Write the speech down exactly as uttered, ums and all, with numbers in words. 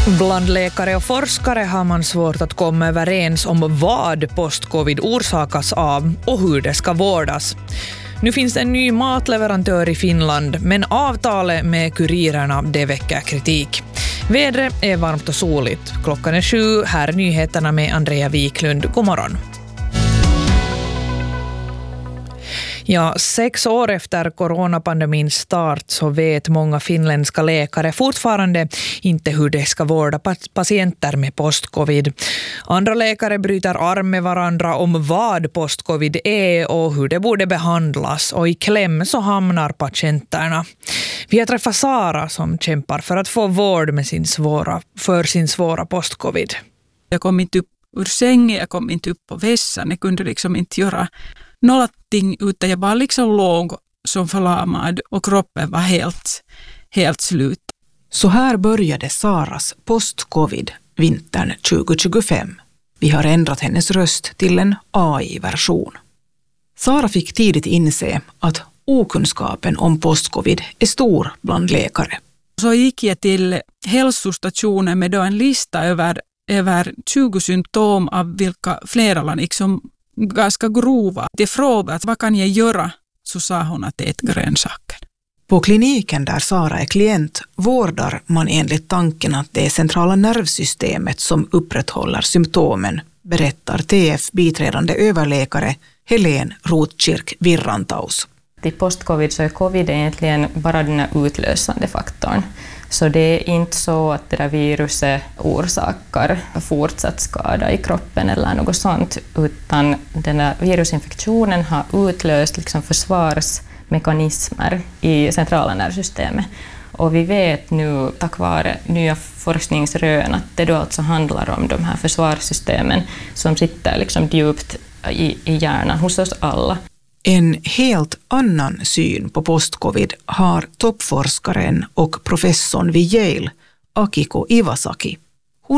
Bland läkare och forskare har man svårt att komma överens om vad post-covid orsakas av och hur det ska vårdas. Nu finns det en ny matleverantör i Finland, men avtalet med kurirerna det väcker kritik. Vädret är varmt och soligt. Klockan är sju, här är nyheterna med Andrea Wiklund. God morgon. Ja, sex år efter coronapandemins start så vet många finländska läkare fortfarande inte hur de ska vårda patienter med post-covid. Andra läkare bryter arm med varandra om vad post-covid är och hur det borde behandlas, och i kläm så hamnar patienterna. Vi har träffat Sara som kämpar för att få vård med sin svåra, för sin svåra post-covid. Jag kom inte upp ur sängen, jag kom inte upp på vässan, jag kunde liksom inte göra någonting, utan jag var liksom låg som förlamad och kroppen var helt, helt slut. Så här började Saras post-covid vintern tjugo tjugofem. Vi har ändrat hennes röst till en A I-version. Sara fick tidigt inse att okunskapen om post-covid är stor bland läkare. Så gick jag till hälsostationen med då en lista över, över tjugo symptom, av vilka flera liksom ganska grova. Jag frågade vad kan jag göra, så sa hon att ät grönsaker. På kliniken där Sara är klient vårdar man enligt tanken att det är centrala nervsystemet som upprätthåller symptomen, berättar T F biträdande överläkare Helene Rotkirk-Virrantaus. Till post-covid så är covid egentligen bara den här utlösande faktorn. Så det är inte så att det där viruset orsakar fortsatt skada i kroppen eller något sånt, utan den här virusinfektionen har utlöst liksom försvarsmekanismer i centrala nervsystemet. Och vi vet nu tack vare nya forskningsrön att det då alltså handlar om de här försvarssystemen som sitter liksom djupt i, i hjärnan hos oss alla. En helt annan syn på post-covid har toppforskaren och professorn vid Yale, Akiko Iwasaki.